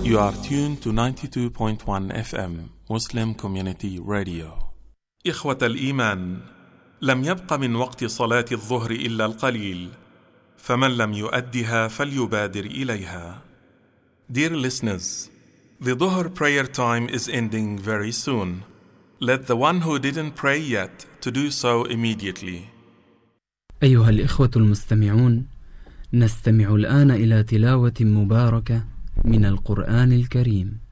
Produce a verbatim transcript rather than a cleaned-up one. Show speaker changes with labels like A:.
A: You are tuned to ninety-two point one إف إم Muslim Community Radio. إخوة الإيمان، لم يبق من وقت صلاة الظهر إلا القليل، فمن لم يؤدها فليبادر إليها. Dear listeners, the Dhuhr prayer time is ending very soon. Let the one who didn't pray yet to do so immediately.
B: أيها الإخوة المستمعون، نستمع الآن إلى تلاوة مباركة من القرآن الكريم.